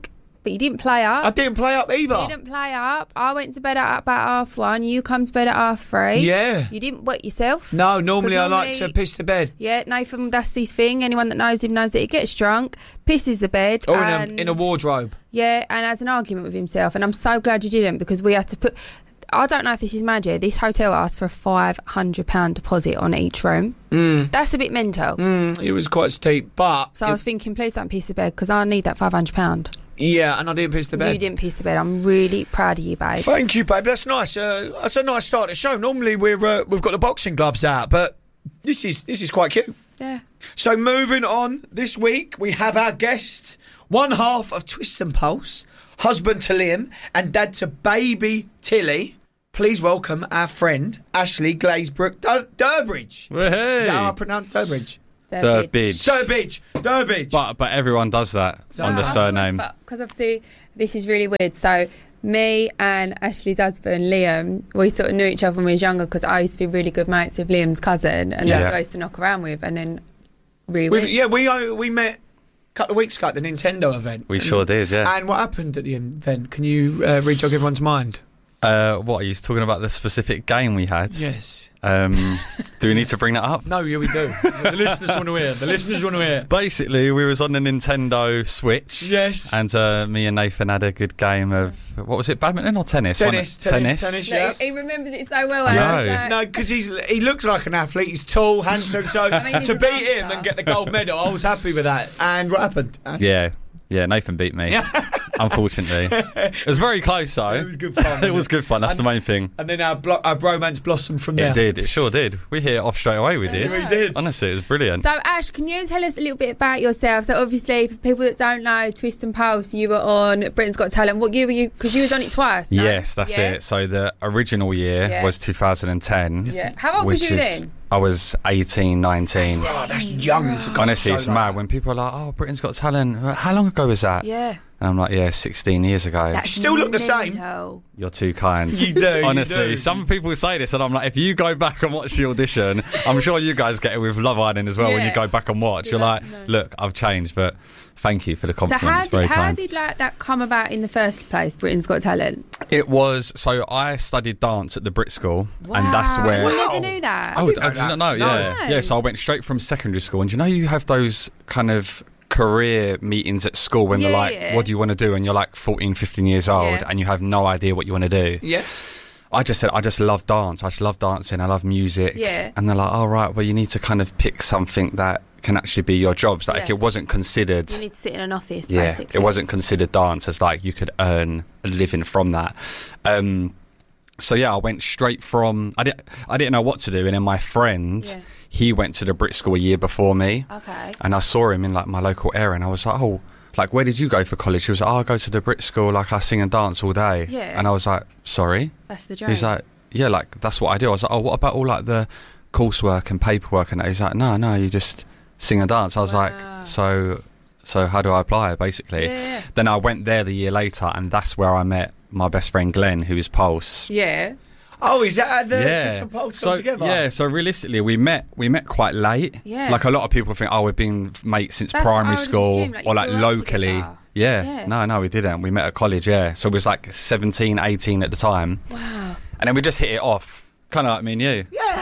but you didn't play up. I didn't play up either. You didn't play up. I went to bed at about half one. You come to bed at half three. Yeah. You didn't wet yourself. No, normally, 'Cause I like normally- to piss the bed. Yeah, Nathan, that's his thing. Anyone that knows him knows that he gets drunk, pisses the bed. Or in and, a, in a wardrobe. Yeah, and has an argument with himself. And I'm so glad you didn't, because we had to put... I don't know if this is magic. This hotel asked for a five hundred pounds deposit on each room. Mm. That's a bit mental. Mm, it was quite steep, but... So I was thinking, please don't piss the bed, because I need that five hundred pounds. Yeah, and I didn't piss the bed. You didn't piss the bed. I'm really proud of you, babe. Thank you, babe. That's nice. Uh, that's a nice start to the show. Normally we're uh, we've got the boxing gloves out, but this is this is quite cute. Yeah. So moving on, this week we have our guest, one half of Twist and Pulse, husband to Liam and dad to baby Tilly. Please welcome our friend Ashley Glazebrook Dur- Durbridge. Well, hey. Is that how I pronounce Durbridge? Durbridge. Durbridge. Durbridge. But but everyone does that So on the I- surname. But because obviously this is really weird. So me and Ashley's husband Liam, we sort of knew each other when we was younger, because I used to be really good mates with Liam's cousin, and Yeah. that's who I used to knock around with. And then really We've- weird. yeah, we uh, we met a couple of weeks ago at the Nintendo event. We sure did, yeah. And what happened at the event? Can you uh, re-jog everyone's mind? Uh, what, are you talking about the specific game we had? Yes. Um, do we need to bring that up? No, yeah, we do. The listeners want to hear. The listeners want to hear. Basically, we was on the Nintendo Switch. Yes. And uh, me and Nathan had a good game of, what was it, badminton or tennis? One- Tennis, tennis, tennis, No, yeah. he remembers it so well. I I know. was like- No, because he's he looks like an athlete. He's tall, handsome. So I mean, he's to a beat dancer. him and get the gold medal, I was happy with that. And what happened? Yeah. Yeah, Nathan beat me, unfortunately. It was very close, though. It was good fun. It was good fun, that's the main thing. And then our, blo- our bromance blossomed from there. It did, it sure did. We hit it off straight away, we did. We did. Honestly, it was brilliant. So Ash, can you tell us a little bit about yourself? So obviously, for people that don't know, Twist and Pulse, you were on Britain's Got Talent. What year were you? Because you was on it twice. No? Yes, that's Yeah? it. So the original year Yeah. was two thousand ten. Yeah. How old was which you is- then? I was eighteen, nineteen. Oh, that's young. To go Honestly, so it's like mad that. when people are like, oh, Britain's Got Talent. How long ago was that? Yeah. And I'm like, yeah, sixteen years ago. That's Still look the same. mental. You're too kind. You do, you Honestly, do. some people say this, and I'm like, if you go back and watch the audition, I'm sure you guys get it with Love Island as well. When Yeah. you go back and watch, you're like, look, I've changed, but thank you for the So compliment. how It's very did, how kind. did like that come about in the first place? Britain's Got Talent. It was so I studied dance at the Brit School, and that's Wow. where. I never knew that. Oh, I know did that. not know. No. Yeah, No. yeah. So I went straight from secondary school, and you know, you have those kind of career meetings at school when they're Yeah, like, yeah. "What do you want to do?" And you're like fourteen, fifteen years old, Yeah. and you have no idea what you want to do. Yeah. I just said, I just love dance. I just love dancing. I love music. Yeah. And they're like, "Oh right, well you need to kind of pick something that can actually be your jobs. Like Yeah. if it wasn't considered." You need to sit in an office. Yeah, basically. it wasn't considered dance as like you could earn a living from that. Um, so yeah, I went straight from I didn't I didn't know what to do, and then my friend Yeah. he went to the Brit School a year before me, Okay. and I saw him in like my local area, and I was like, oh, like where did you go for college? He was like, oh, I go to the Brit School, like I sing and dance all day. Yeah. And I was like, sorry. That's the dream. He's like, yeah, like that's what I do. I was like, oh, what about all like the coursework and paperwork and that? He's like, no, no, you just sing and dance. I was Wow. like, so, so how do I apply? Basically, Yeah. then I went there the year later, and that's where I met my best friend Glenn, who is Pulse. Yeah. Oh, is that how the Yeah. Twist and Pulse So come together? yeah, so realistically, we met we met quite late. Yeah. Like a lot of people think, oh, we've been mates since That's what I primary would school assume, like, or you like grew up locally. together. Yeah. Yeah. No, no, we didn't. We met at college. Yeah, so it was like seventeen, eighteen at the time. Wow. And then we just hit it off, kind of like me and you.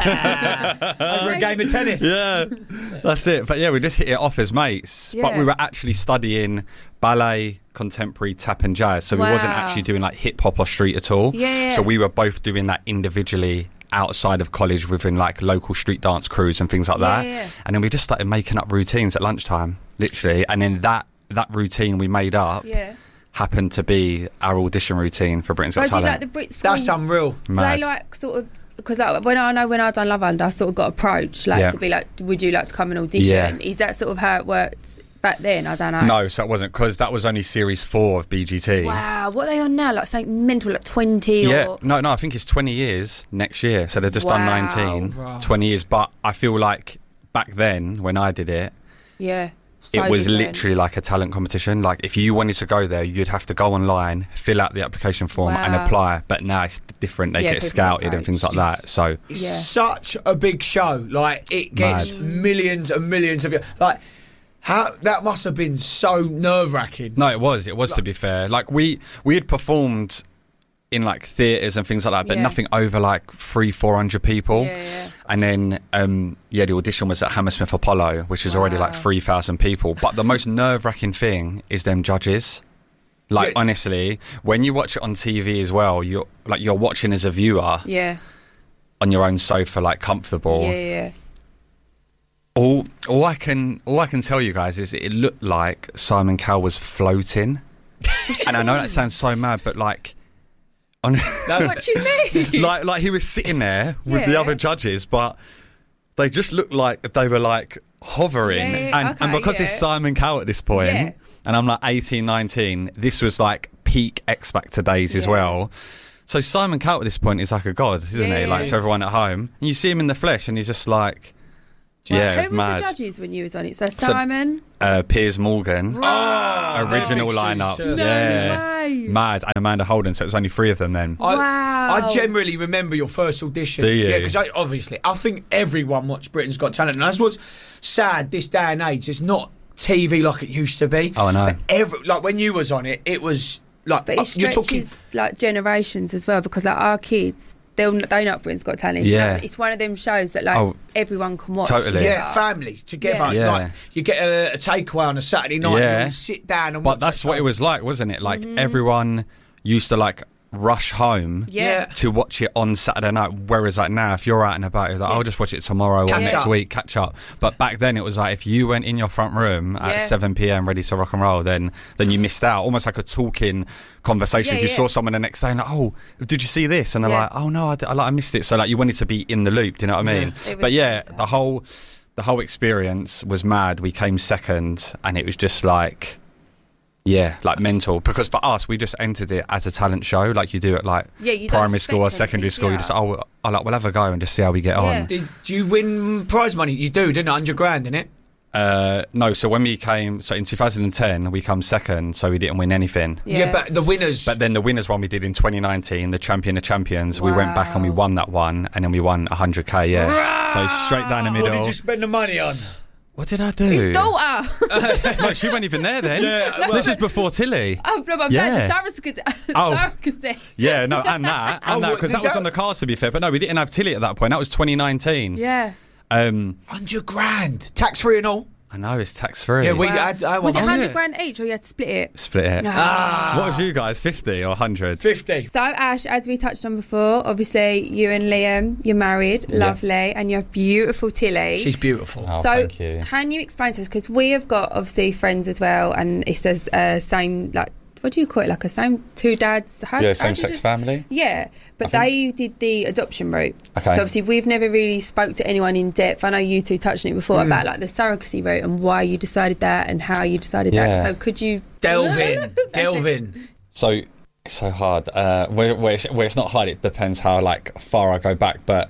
Over a game of tennis. Yeah, that's it. But yeah, we just hit it off as mates. But Yeah. we were actually studying ballet, contemporary, tap and jazz. So we wasn't Wow. actually doing like hip hop or street at all. Yeah, yeah. So we were both doing that individually outside of college within like local street dance crews and things like Yeah, that. yeah. And then we just started making up routines at lunchtime, literally. And then that that routine we made up Yeah. happened to be our audition routine for Britain's So Got do you Talent. like the Brit School? That's unreal. Do Mad. they like sort of because like when I know when I done Love Island, I sort of got approached like Yeah. to be like, would you like to come and audition? Yeah. Is that sort of how it worked back then? I don't know. No, so it wasn't, because that was only series four of B G T. Wow, what are they on now? Like something mental, like twenty Yeah, or no, no, I think it's twenty years next year. So they've just Wow. done nineteen, Right. twenty years. But I feel like back then, when I did it, yeah. So it was different. literally like a talent competition. Like if you wanted to go there, you'd have to go online, fill out the application form and Wow. apply. But now it's different. They Yeah, get people scouted and things like approach. that. So It's Yeah. such a big show. Like it gets Mad. millions and millions of like. How that must have been so nerve wracking. No, it was. It was like, to be fair. Like we we had performed in like theatres and things like that, but Yeah. nothing over like three, four hundred people. Yeah, yeah. And then um, yeah, the audition was at Hammersmith Apollo, which is already like three thousand people. But the most nerve wracking thing is them judges. Like Yeah. honestly, when you watch it on T V as well, you're like you're watching as a viewer Yeah. on your own sofa, like comfortable. Yeah, yeah. All, all I can, all I can tell you guys is it looked like Simon Cowell was floating, and I know that sounds so mad, but like, on, What do you mean? like, like he was sitting there with the Yeah. other judges, but they just looked like they were like hovering, Yeah, yeah, and, okay, and because it's yeah. Simon Cowell at this point, Yeah. and I'm like eighteen, nineteen, this was like peak X Factor days as Yeah. well. So Simon Cowell at this point is like a god, isn't he? Like Yes. to everyone at home, and you see him in the flesh, and he's just like. Yeah, it was Who were mad. the judges when you was on it? So So- Simon. Uh, Piers Morgan, Right. original Oh, lineup, no yeah, way. mad, and Amanda Holden. So it was only three of them then. I, Wow. I generally remember your first audition. Do you? Yeah, because I, obviously I think everyone watched Britain's Got Talent, and that's what's sad this day and age. It's not T V like it used to be. Oh, I know. But every, like when you was on it, it was like But uh, it you're stretches talking. like generations as well, because like our kids, they'll they know Britain's Got Talent. you Yeah. know? It's one of them shows that like Oh, everyone can watch. totally. Yeah, families together. Yeah. Like you get a, a takeaway on a Saturday night, Yeah. and you sit down and But watch that's that what it show. was like, wasn't it? Like Mm-hmm. everyone used to like rush home Yeah. to watch it on Saturday night. Whereas like now, if you're out and about, you're like, I'll just watch it tomorrow Catch or next up. week, catch up. But back then, it was like if you went in your front room at Yeah. seven p.m. ready to rock and roll, then then you missed out. Almost like a talking conversation. Yeah, if you yeah. saw someone the next day, and like, oh, did you see this? And they're Yeah. like, oh no, I, did- I, like, I missed it. So like you wanted to be in the loop. Do you know what I mean? It was But yeah, fantastic. the whole the whole experience was mad. We came second, and it was just like. Yeah, like mental. Because for us, we just entered it as a talent show, like you do at like Yeah, you don't primary school or expect secondary anything, school. You yeah. just oh, I like we'll have a go and just see how we get Yeah. on. Did you win prize money? You do, didn't it? Hundred grand, didn't it? Uh, no, so when we came, so in two thousand ten, we come second, so we didn't win anything. Yeah. Yeah, but the winners. But then the winners one we did in twenty nineteen, the Champion of Champions. We went back and we Wow. won that one, and then we won one hundred k. Yeah, so straight down the middle. what did you spend the money on? What did I do? His daughter. No, she wasn't even there then. Yeah, well- this was before Tilly. Oh, no, I'm Yeah. saying the surrogacy. Oh. surrogacy. Yeah, no, and that, and Oh, that, what- because did that was that- on the cards to be fair. But no, we didn't have Tilly at that point. That was twenty nineteen. Yeah. Um, Hundred grand, tax free and all. I know it's tax free. Yeah, we. I, I Was it won hundred grand each, or you had to split it? split it. Ah. What was you guys? Fifty or hundred? fifty. So Ash, as we touched on before, obviously you and Liam, you're married, Yeah. lovely, and you have beautiful Tilly. She's beautiful. Oh, so thank you. can you explain to us, because we have got obviously friends as well, and it says uh, same, like, what do you call it, like a same two dads? How, Yeah, how same did sex you- family. Yeah, but they did the adoption route. Okay. So obviously we've never really spoke to anyone in depth. I know you two touched on it before Hmm. about like the surrogacy route and why you decided that and how you decided Yeah. that. So could you Delve in, delve in. So it's so hard. Uh, where, where, it's, where it's not hard, it depends how like far I go back. But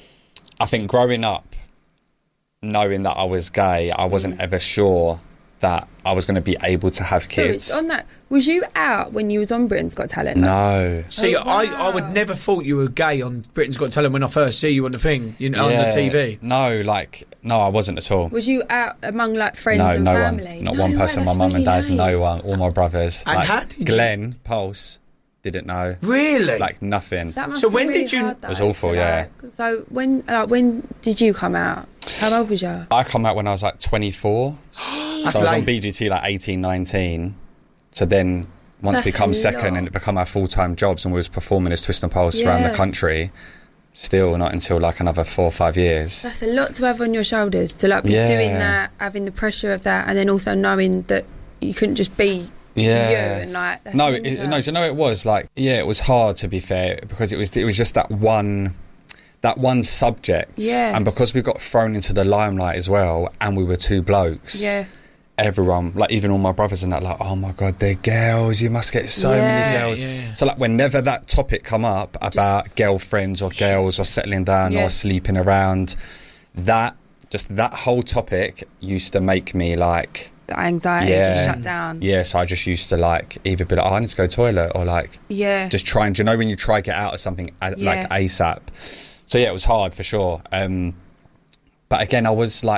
I think growing up, knowing that I was gay, I wasn't ever sure that I was going to be able to have So kids. it's on that. Was you out when you was on Britain's Got Talent? Like, No. See, Oh, I, wow. I would never thought you were gay on Britain's Got Talent when I first see you on the thing, you know, on Yeah. the T V. No, like no, I wasn't at all. Was you out among like friends No, and no family? one, not No one way, person. My that's mum and dad, really no nice. one. All my brothers. And like, how did you- Glenn Pulse didn't know. Really? Like nothing. That must So be when really did you- hard, It was though, awful, to, yeah. like- so when like when did you come out? How old was you? I come out when I was like twenty-four. That's so I was on late. B G T like eighteen, nineteen. So then once That's we come a second lot. and it become our full-time jobs and we was performing as Twist and Pulse around the Yeah. country, still not until like another four or five years. That's a lot to have on your shoulders to like be Yeah. doing that, having the pressure of that, and then also knowing that you couldn't just be Yeah. you and like. That's No, mental. it, no, do you know it was like yeah, it was hard to be fair because it was it was just that one that one subject. Yeah. And because we got thrown into the limelight as well and we were two blokes. Yeah. Everyone, like even all my brothers and that, like, oh my god, they're girls. You must get so Yeah. many girls. Yeah, yeah. So like, whenever that topic come up about girlfriends or girls or settling down Yeah. or sleeping around, that just that whole topic used to make me like, The anxiety yeah, just shut down. yeah. So I just used to like either be like, oh, I need to go to the toilet, or like Yeah. just try and, do you know when you try to get out of something uh, like Yeah. ASAP? So yeah, it was hard for sure. Um, but again, I was like,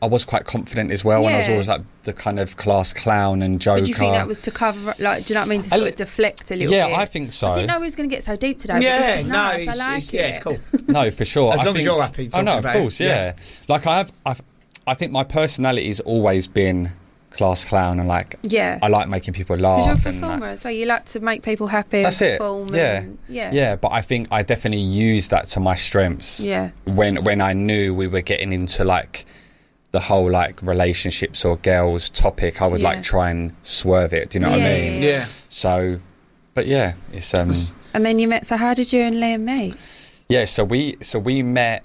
I was quite confident as well, and I was Yeah. always like the kind of class clown and joker. But do you think that was to cover, like, do you know what I mean, to sort of deflect a little yeah, bit? I think so. I didn't know we was going to get so deep today. but Yeah, this is no, nice. it's, I like it's, it. yeah, it's cool. No, for sure. As I long as think, you're happy Oh talking no, of about it, course, yeah. yeah. Like I have, I've, I think my personality's always been class clown, and like, Yeah. I like making people laugh. Because you're a and, performer, like, so you like to make people happy. that's and it. perform Yeah. and, yeah, yeah. But I think I definitely used that to my strengths. Yeah. When when I knew we were getting into like the whole like relationships or girls topic, I would Yeah. like try and swerve it. Do you know what Yeah, I mean? yeah, yeah. So, but yeah, it's um. And then you met. So how did you and Liam meet? Yeah, so we so we met.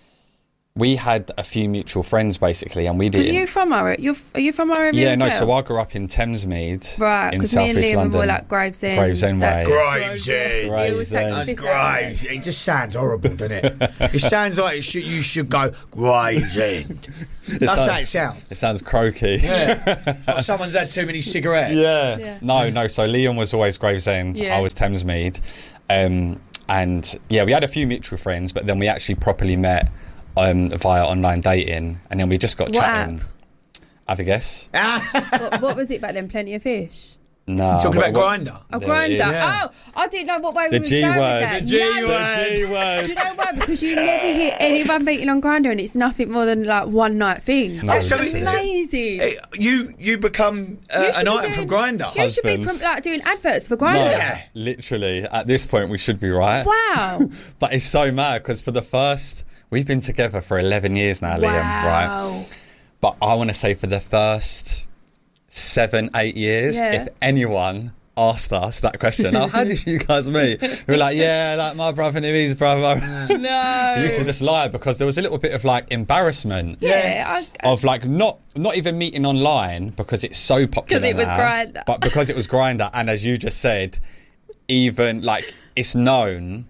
We had a few mutual friends basically, and we Because didn't. you from Ira? You're f- are you from Ira? Yeah, as no. well? So I grew up in Thamesmead, Right, in because me and South East Liam London. were like Gravesend. Gravesend that- way. Gravesend. Gravesend. Graves. It just sounds horrible, doesn't it? It sounds like it should, you should go Gravesend. That's sounds- how it sounds. It sounds croaky. Yeah. Like someone's had too many cigarettes. Yeah. Yeah. No, no. So Liam was always Gravesend. Yeah. I was Thamesmead. Um, and yeah, we had a few mutual friends, but then we actually properly met um, via online dating, and then we just got What chatting. Have a guess? what, what was it back then? Plenty of Fish. No. Talking what- about what- Grindr. Oh, There Grinder. it is. Yeah. Oh, I didn't know what way The we was G going word. with that. The G No, word. G word. Do you know why? Because you never hear anyone beating on Grindr, and it's nothing more than like one night thing. No, That's so literally. it's- amazing. Hey, you you become uh, You should an be item doing- from Grindr. You should be Husbands. prom- like doing adverts for Grindr. No, Yeah. literally. At this point, we should be right. Wow. But it's so mad because for the first, we've been together for eleven years now, Liam, Wow. right? But I want to say for the first seven, eight years, Yeah. if anyone asked us that question, oh, how did you guys meet? We were like, yeah, like my brother knew his brother. No. We used to just lie because there was a little bit of like embarrassment. Yeah. I, I, Of like not not even meeting online because it's so popular 'Cause it was now, Grindr. but because it was Grindr, and as you just said, even like it's known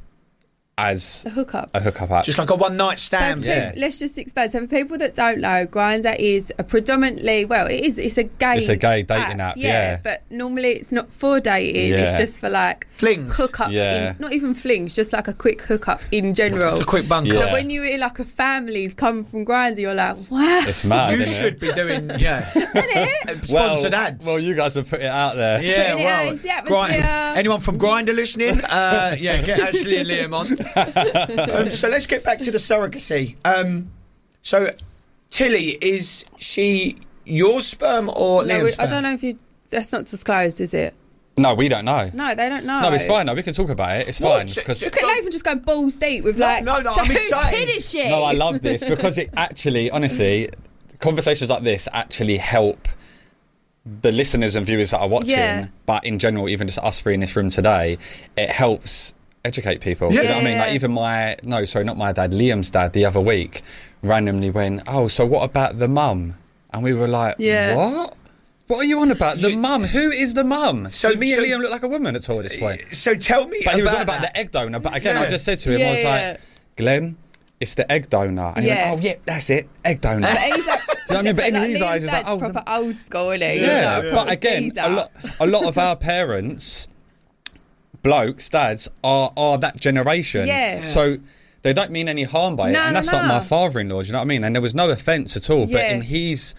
as a hookup. a hookup app. Just like a one night So stand. for Yeah. people- let's just explain. So for people that don't know, Grindr is a predominantly well, it is. It's a gay. It's a gay dating app, yeah. But normally it's not for dating. Yeah. It's just for like Flings. hookups. Yeah. In, not even flings, just like a quick hookup in general. Just a quick bunker. So Yeah. when you hear like a family's come from Grindr, you're like, wow. It's mad. You isn't should it? be doing, yeah. well, Sponsored ads. Well, you guys have put it out there. Yeah, Putting it well, out into the atmosphere. Grind- anyone from Grindr listening? Uh, yeah, get Ashley and Liam on. Um, so let's get back to the surrogacy. Um, so Tilly, is she your sperm or No, Liam's we- sperm? I don't know if you. That's not disclosed, is it? No, we don't know. No, they don't know. No, it's fine. No, we can talk about it. It's What? fine So- because Look at Nathan just going balls deep with No, like. no, no, So I'm whose excited. kid is she? no, I love this because it actually, honestly, conversations like this actually help the listeners and viewers that are watching. Yeah. But in general, even just us three in this room today, it helps educate people. You know what I mean? Yeah. Like even my no, sorry, not my dad, Liam's dad, the other week, randomly went, "Oh, so what about the mum?" And we were like, Yeah. "What? What are you on about? The mum? Who is the mum?" So- So me so- and Liam look like a woman at all at this point. So tell me But about he was on about that. the egg donor. But again, Yeah. I just said to him, I was Yeah. like, "Glenn, it's the egg donor." And he Yeah. went, "Oh yeah, that's it, egg donor." But he's like, Do you know what I mean? But in like, his Liam's eyes, it's like, dad's oh, the- proper old school, isn't he? He's Yeah, like a but proper again, geezer. a lot, a lot of our parents, blokes, dads, are are that generation. Yeah. So they don't mean any harm by it, No, and no, that's not no. my father-in-law. Do you know what I mean? And there was no offence at all. But Yeah. in his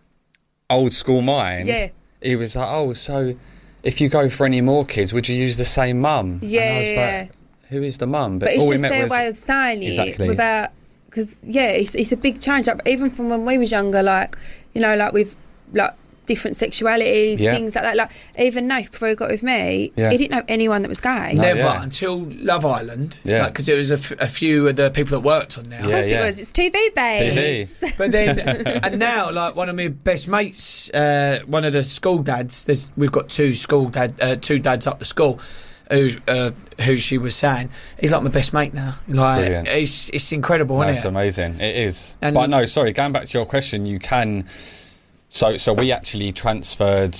old school mind, Yeah. he was like, "Oh, so if you go for any more kids, would you use the same mum?" Yeah, and I was yeah. like, "Who is the mum?" But it's all we just meant their was way of saying it Exactly. without, because yeah, it's it's a big change. Like, even from when we was younger, like you know, like with like different sexualities, Yeah. things like that. Like even Nath, before he got with me, Yeah. he didn't know anyone that was gay. No. Never yeah. until Love Island. Yeah. Because it was a, f- a few of the people that worked on there. Of course Yeah, yeah. it was. It's T V, babe. T V. But then, and now, like one of my best mates, uh, one of the school dads. There's, we've got two school dad, uh, two dads up the school, who, uh, who she was saying, he's like my best mate now. Like Brilliant. it's it's incredible, No, isn't it's it? amazing. It is. And- but no, sorry, going back to your question, you can. So, so we actually transferred.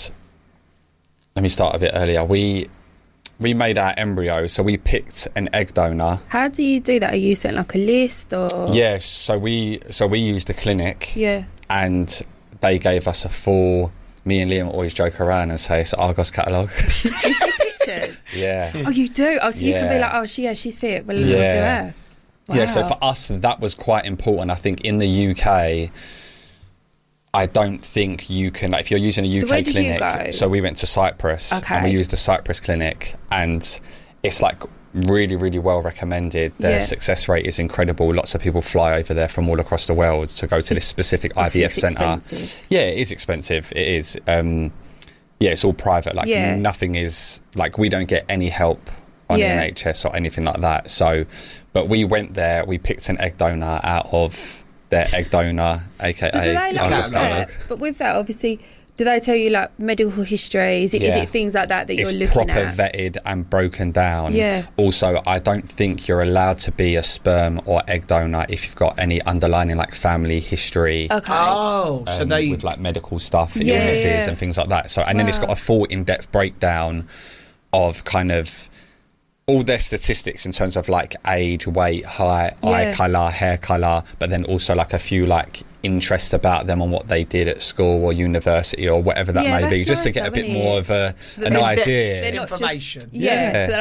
Let me start a bit earlier. We we made our embryo, so we picked an egg donor. How do you do that? Are you sent like a list or? Yes. So we so we used the clinic, Yeah. and they gave us a full. Me and Liam always joke around and say it's Argos catalogue. Do you see pictures? Yeah. Oh, you do. Oh, so you can be Yeah. like, oh, she, yeah, she's fit. Well, Yeah. we'll do her. Yeah, so Wow. for us, that was quite important. I think in the U K, I don't think you can, like, if you're using a U K So where did you clinic. go? So we went to Cyprus, Okay. and we used the Cyprus clinic, and it's like really, really well recommended. Their Yeah. success rate is incredible. Lots of people fly over there from all across the world to go to this specific I V F It's centre. expensive. Yeah, it is expensive. It is. Um, yeah, it's all private. Like Yeah. nothing is like we don't get any help on Yeah. the N H S or anything like that. So, but we went there. We picked an egg donor out of their egg donor, aka So do they like Argos that? But with that, obviously, do they tell you like medical history? Is it, is Yeah. it things like that that It's you're looking proper at? vetted and broken down. Yeah. Also, I don't think you're allowed to be a sperm or egg donor if you've got any underlying like family history. Okay. Oh, so um, they with like medical stuff, Yeah, illnesses yeah. and things like that. So, and then it's Wow. got a full in-depth breakdown of kind of all their statistics in terms of like age, weight, height, eye Yeah. colour, hair colour, but then also like a few like interests about them on what they did at school or university or whatever that Yeah, may be, that's just to nice get a though, bit isn't more it? of a That an they're- idea. they're not just- Information. Yeah, Yeah. so